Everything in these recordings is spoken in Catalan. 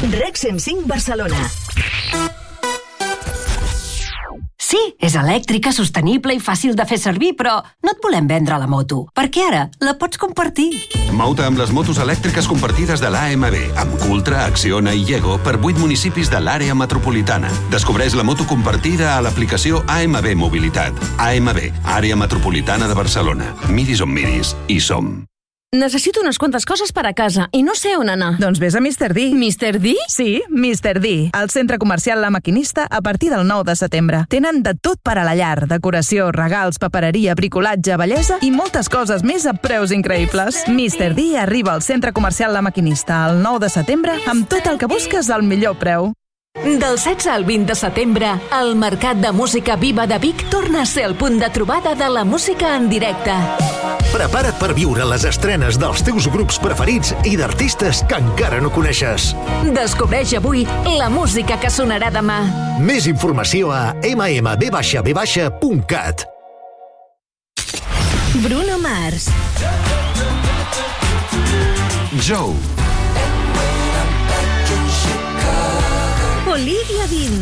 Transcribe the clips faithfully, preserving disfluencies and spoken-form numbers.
REC cent cinc Barcelona. Sí, és elèctrica, sostenible i fàcil de fer servir, però no et volem vendre la moto, perquè ara la pots compartir. Mou-te amb les motos elèctriques compartides de l'A M B, amb Cultra, Acciona i Llego per vuit municipis de l'àrea metropolitana. Descobreix la moto compartida a l'aplicació A M B Mobilitat. A M B, àrea metropolitana de Barcelona. Miris on miris, hi som. Necessito unes quantes coses per a casa i no sé on anar. Doncs vés a mister D. mister D? Sí, mister D. Al centre comercial La Maquinista a partir del nou de setembre. Tenen de tot per a la llar. Decoració, regals, papereria, bricolatge, bellesa i moltes coses més a preus increïbles. mister D arriba al centre comercial La Maquinista el nou de setembre amb tot el que busques al millor preu. Del setze al vint de setembre, el Mercat de Música Viva de Vic torna a ser el punt de trobada de la música en directe. Prepara't per viure les estrenes dels teus grups preferits i d'artistes que encara no coneixes. Descobreix avui la música que sonarà demà. Més informació a eme eme be baixa be baixa punt cat. Bruno Mars. Joe. Olivia Dean.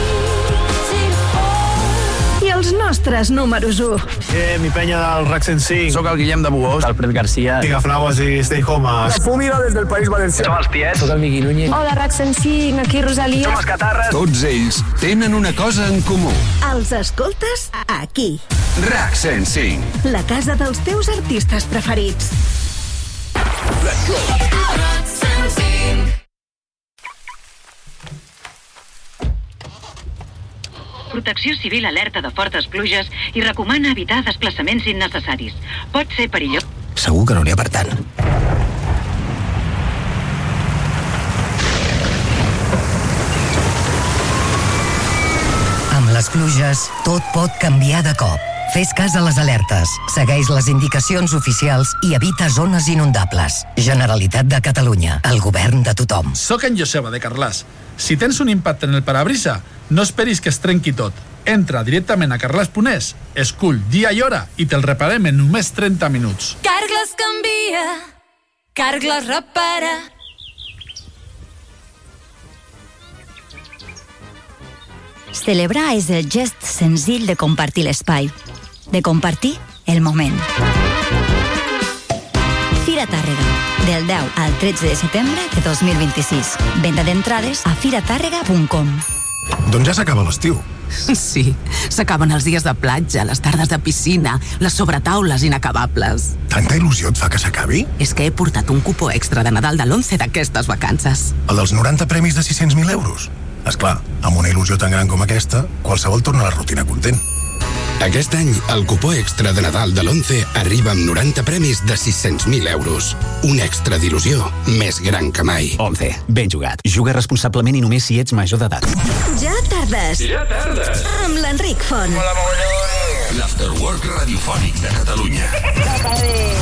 I els nostres números u. Eh, mi penya del REC cent cinc. Soc el Guillem de Bugós. Alfred García. Pigaflaues i Stay Home. La Fúmiga des del País Valencià. Som els Tiets. Soc el Miqui Núñez. Hola, REC cent cinc, aquí Rosalia. Som els Catarres. Tots ells tenen una cosa en comú. Els escoltes aquí. REC cent cinc. La casa dels teus artistes preferits. Let's go. Protecció Civil alerta de fortes pluges i recomana evitar desplaçaments innecessaris. Pot ser perillós. Segur que no n'hi ha per tant. Amb les pluges, tot pot canviar de cop. Fes cas a les alertes, segueix les indicacions oficials i evita zones inundables. Generalitat de Catalunya, el govern de tothom. Soc en Joseba, de Carràs. Si tens un impacte en el parabrisa, no esperis que es trenqui tot. Entra directament a carràs punt es, escull dia i hora i te'l reparem en només trenta minuts. Carglass canvia, Carglass repara. Celebrar és el gest senzill de compartir l'espai, de compartir el moment. Fira Tàrrega, del deu al tretze de setembre de dos mil vint-i-sis. Venda d'entrades a fira tàrrega punt com. Doncs ja s'acaba l'estiu. Sí, s'acaben els dies de platja, les tardes de piscina, les sobretaules inacabables. Tanta il·lusió et fa que s'acabi? És que he portat un cupó extra de Nadal de l'once d'aquestes vacances. El dels noranta premis de sis-cents mil euros? Esclar, amb una il·lusió tan gran com aquesta, qualsevol torna a la rutina content. Aquest any, el cupó extra de Nadal de l'once arriba amb noranta premis de sis-cents mil euros. Un extra d'il·lusió més gran que mai. once. Ben jugat. Juga responsablement i només si ets major d'edat. Ja tardes. Ja tardes. Amb l'Enric Font. L'Afterwork radiofònic de Catalunya.